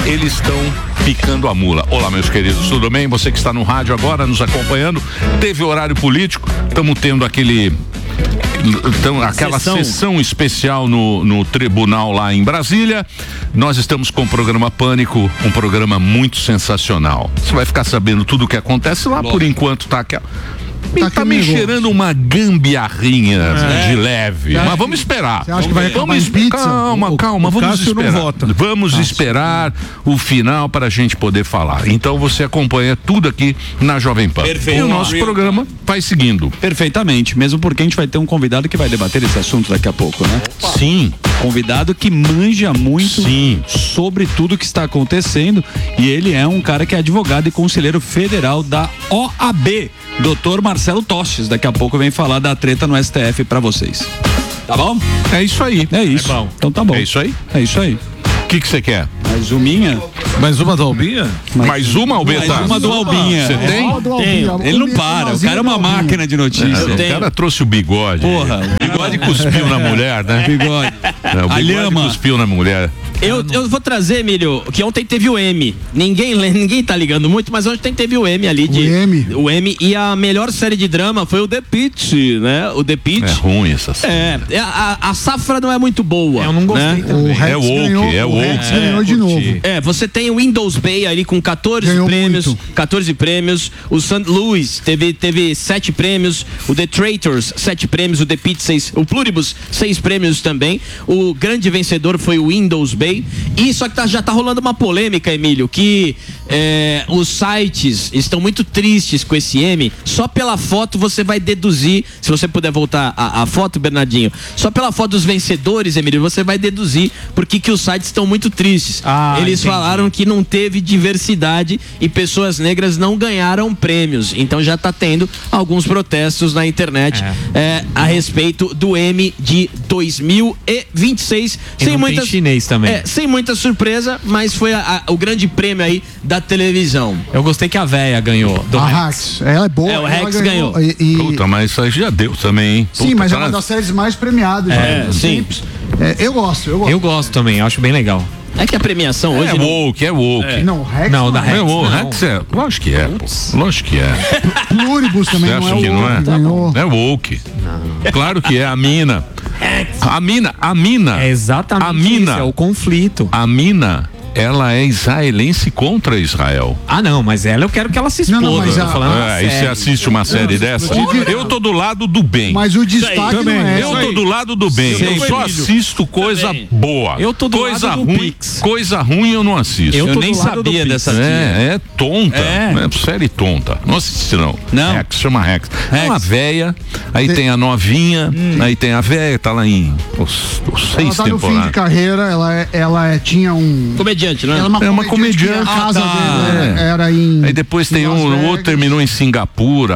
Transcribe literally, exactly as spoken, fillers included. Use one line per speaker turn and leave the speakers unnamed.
eles estão picando a mula. Olá, meus queridos, tudo bem? Você que está no rádio agora, nos acompanhando, teve horário político, estamos tendo aquele... Então, aquela sessão, sessão especial no, no tribunal lá em Brasília. Nós estamos com o programa Pânico, um programa muito sensacional. Você vai ficar sabendo tudo o que acontece lá. Logo. Por enquanto tá aquela... Tá, tá me cheirando uma gambiarrinha é. de leve, é. mas vamos esperar. Você acha que vai vamos esperar. Calma, o, calma, o vamos esperar. Não vota. Vamos Cássio. esperar o final para a gente poder falar. Então você acompanha tudo aqui na Jovem Pan. Perfeito. E o nosso programa vai seguindo.
Perfeitamente, mesmo porque a gente vai ter um convidado que vai debater esse assunto daqui a pouco, né?
Sim.
Convidado que manja muito
Sim.
sobre tudo que está acontecendo, e ele é um cara que é advogado e conselheiro federal da O A B, doutor Marcelo Tostes. Daqui a pouco vem falar da treta no S T F pra vocês. Tá bom?
É isso aí.
É isso.
É bom.
Então tá bom.
É isso aí?
É isso aí.
O que que você quer?
Mais uminha?
Mais uma do Albinha?
Mais, mais uma, Albeta?
Mais uma do Albinha.
Você tem?
Tem. Ele não para, o cara é uma máquina de notícias.
É, o cara trouxe o bigode.
Porra.
O bigode cuspiu na mulher, né?
Bigode.
É, o bigode cuspiu na mulher.
Eu, eu vou trazer, Emílio, que ontem teve o M. Ninguém, ninguém tá ligando muito, mas ontem teve o M ali. De,
o M.
O M. E a melhor série de drama foi o The Pitt, né? O The Pitt.
É ruim essa série.
É, a, a safra não é muito boa.
Eu não gostei
né?
também.
O Rex
é woke,
ganhou,
é
o
woke.
Rex ganhou é, de novo.
É, você tem o Windows Bay ali com quatorze
ganhou
prêmios.
Muito.
quatorze prêmios. O Saint Louis teve, teve sete prêmios. O The Traitors, sete prêmios. O The Pitt, seis. O Pluribus, seis prêmios também. O grande vencedor foi o Windows Bay. E só que tá, já tá rolando uma polêmica, Emílio, que é, os sites estão muito tristes com esse M. Só pela foto você vai deduzir, se você puder voltar a, a foto, Bernardinho, só pela foto dos vencedores, Emílio, você vai deduzir porque que os sites estão muito tristes. Ah, Eles entendi. falaram que não teve diversidade e pessoas negras não ganharam prêmios. Então já tá tendo alguns protestos na internet é. É, a respeito do M de dois mil e vinte e seis.
E
sem
não
muitas,
tem chinês também.
É, sem muita surpresa, mas foi a, a, o grande prêmio aí da televisão.
Eu gostei que a véia ganhou. Do
a
Rex.
Rex, ela é boa.
É, o Rex
ganhou.
ganhou.
E, e...
Puta, mas isso aí já deu também, hein?
Sim,
Puta,
mas
cara.
é uma das séries mais premiadas.
É,
né?
sim.
É, eu gosto, eu gosto.
Eu gosto também, acho bem legal.
É que a premiação hoje...
É
não...
woke, é woke.
É.
Não, o Rex
não, da
É
Rex,
woke,
não.
Rex é, lógico que é, pô. Lógico que é.
Pluribus também
Você
não
acha
é
que
o
não é?
ganhou.
É woke. Não. Claro que é, a mina. A mina, a mina.
É exatamente
a mina,
isso, é o conflito.
A mina, ela é israelense contra Israel.
Ah, não, mas ela eu quero que ela se exploda.
Não, não, mas a-
falando
É, e você assiste uma série
Não,
dessa?
eu-
Eu tô do lado do bem.
Mas o destaque não é.
Eu tô do lado do bem.
Sim.
Eu só assisto coisa
Também.
boa.
Eu tô do
coisa
lado do
ruim,
Pix.
coisa ruim eu não assisto.
Eu,
Eu
tô
nem
do lado
sabia
do
dessa
Pix.
É, é tonta.
É.
É série tonta. Não assisti não.
Não?
Rex, chama Rex. É
Rex.
uma véia, aí tem a novinha, aí tem a véia, tá lá em os, os
Ela
seis
tá no fim de
temporadas.
carreira, ela, é- ela é- tinha um.
Comediante, né?
Ela
É uma comediante.
que A casa
Ah,
dele
é.
era em.
Aí depois tem
em
um,
Las
o outro
Vegas.
terminou em Singapura.